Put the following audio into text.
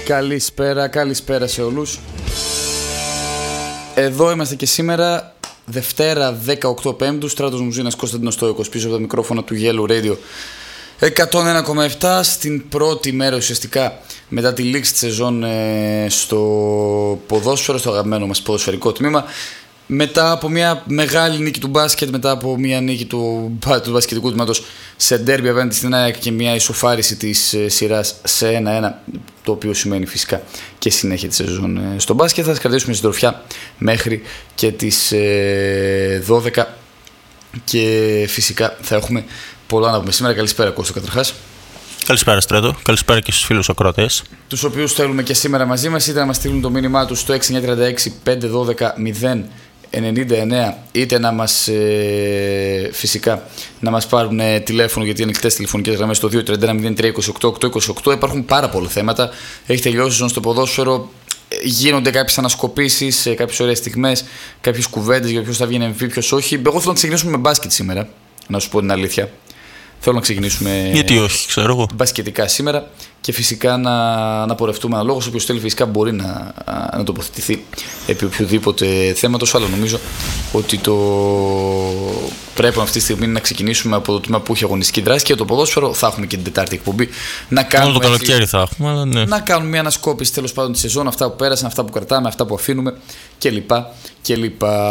Καλησπέρα σε όλους. Εδώ είμαστε και σήμερα, Δευτέρα 18 Πέμπτου, Στράτος Μουζίνας, Κωνσταντίνος Στόικος, πίσω από τα μικρόφωνα του Yellow Radio 101,7, στην πρώτη μέρα ουσιαστικά μετά τη λήξη της σεζόν στο ποδόσφαιρο, στο αγαπημένο μας ποδοσφαιρικό τμήμα. Μετά από μια μεγάλη νίκη του μπάσκετ, μετά από μια νίκη του μπασκετικού τμήματος σε ντέρμπι απέναντι στην ΑΕΚ και μια ισοφάριση της σειράς σε 1-1, το οποίο σημαίνει φυσικά και συνέχεια της σεζόν στο μπάσκετ. Θα σας κρατήσουμε συντροφιά μέχρι και τις 12 και φυσικά θα έχουμε πολλά να πούμε σήμερα. Καλησπέρα Κώστα καταρχάς. Καλησπέρα Στράτο, καλησπέρα και στους φίλους ακροατές, τους οποίους θέλουμε και σήμερα μαζί μας, είτε να μας στείλουν το μήνυμά τους στο 6936 512 099, είτε να μας φυσικά να μας πάρουν τηλέφωνο, γιατί είναι ανοιχτές τηλεφωνικές γραμμές στο 231 Υπάρχουν πάρα πολλά θέματα. Έχει τελειώσει η σεζόν στο ποδόσφαιρο, γίνονται κάποιες ανασκοπήσεις, κάποιες ωραίες στιγμές, κάποιες κουβέντες για ποιος θα βγει MVP, ποιος όχι. Εγώ θέλω να ξεκινήσουμε με μπάσκετ σήμερα, να σου πω την αλήθεια. Θέλω να ξεκινήσουμε. Γιατί όχι, ξέρω εγώ. Μπασκετικά σήμερα και φυσικά να πορευτούμε αναλόγως. Όποιος θέλει φυσικά μπορεί να τοποθετηθεί επί οποιοδήποτε θέματος. Αλλά νομίζω ότι πρέπει αυτή τη στιγμή να ξεκινήσουμε από το τμήμα που έχει αγωνιστική δράση, και το ποδόσφαιρο θα έχουμε και την Τετάρτη εκπομπή. Μόνο το καλοκαίρι θα έχουμε, αλλά ναι. Να κάνουμε μια ανασκόπηση τέλος πάντων τη σεζόν, αυτά που πέρασαν, αυτά που κρατάμε, αυτά που αφήνουμε κλπ.